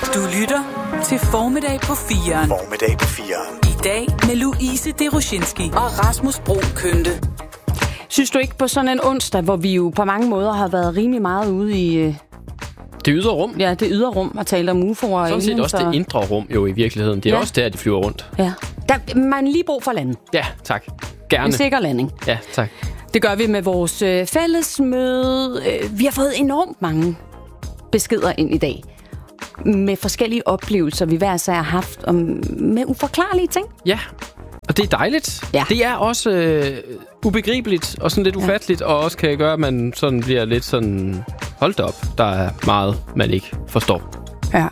Du lytter til Formiddag på 4'eren. Formiddag på 4'eren. I dag med Louise Deroshinski og Rasmus Bro-Kønte. Synes du ikke på sådan en onsdag, hvor vi jo på mange måder har været rimelig meget ude i... Det ydre rum? Ja, det ydre rum og talt om UFO'er og sådan set også det indre rum jo i virkeligheden. Det er også der, de flyver rundt. Ja. Man lige brug for landen. Ja, tak. Gerne. En sikker landing. Ja, tak. Det gør vi med vores fællesmøde. Vi har fået enormt mange beskeder ind i dag med forskellige oplevelser, vi hver især har haft, og med uforklarlige ting. Ja, og det er dejligt. Ja. Det er også ubegribeligt og sådan lidt ufatteligt, og også kan gøre, at man sådan bliver lidt sådan... Hold da op, der er meget, man ikke forstår. Ja,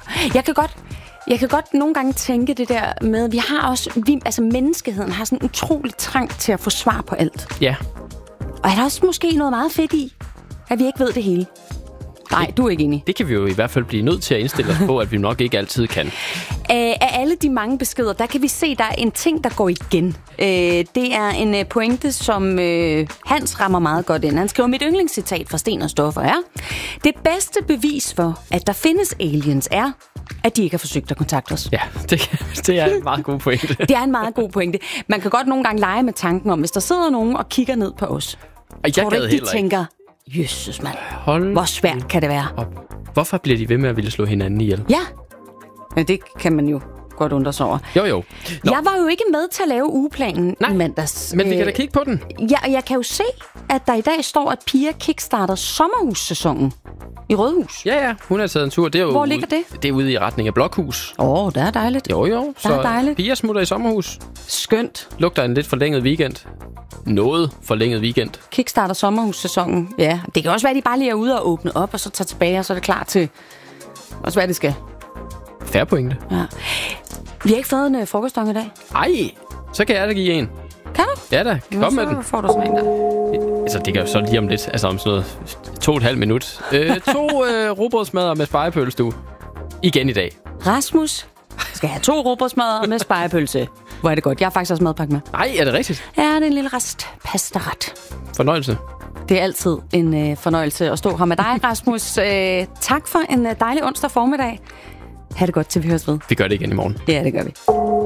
jeg kan godt nogle gange tænke det der med, vi har også, altså menneskeheden har sådan en utrolig trang til at få svar på alt. Ja. Og er der også måske noget meget fedt i, at vi ikke ved det hele? Nej, du er ikke enig. Det kan vi jo i hvert fald blive nødt til at indstille os på, at vi nok ikke altid kan. Af alle de mange beskeder, der kan vi se, der er en ting, der går igen. Det er en pointe, som Hans rammer meget godt ind. Han skriver, mit yndlingscitat fra Sten og Stoffer er: det bedste bevis for, at der findes aliens, er, at de ikke har forsøgt at kontakte os. Ja, det er en meget god pointe. Det er en meget god pointe. Man kan godt nogle gange lege med tanken om, hvis der sidder nogen og kigger ned på os. Jeg tror du ikke, de tænker, jøsses mand, hvor svært kan det være? Hvorfor bliver de ved med at ville slå hinanden ihjel? Ja, men det kan man jo godt undre sig over. Jo. Nå. Jeg var jo ikke med til at lave ugeplanen i mandags. Men vi kan da kigge på den. Ja, jeg kan jo se, at der i dag står, at Pia kickstarter sommerhussæsonen i Rødhus. Ja, hun har taget en tur. Det er jo hvor ligger det? Det er ude i retning af Blokhus. Der er dejligt. Jo, så der er dejligt. Pia smutter i sommerhus. Skønt. Lugter en lidt forlænget weekend. Noget forlænget weekend. Kickstarter sommerhussæsonen. Ja, det kan også være, at de bare lige er ude og åbne op, og så tager tilbage, og så er det klar til også hvad det skal. Fair pointe. Ja. Vi har ikke fået en frokoststang i dag. Ej, så kan jeg da give en. Kan du? Ja da, kom med den. Så får du sådan en der. Altså, det kan jo så lige om lidt, altså om sådan noget 2,5 minut. 2 rugbrødsmadder med spegepølse, du. Igen i dag. Rasmus skal have 2 rugbrødsmadder med spegepølse. Hvor er det godt. Jeg har faktisk også madpakke med. Nej, er det rigtigt? Ja, det er en lille restpastaret. Fornøjelse. Det er altid en fornøjelse at stå her med dig, Rasmus. Tak for en dejlig onsdag formiddag. Ha' det godt, til vi høres ved. Vi gør det igen i morgen. Ja, det gør vi.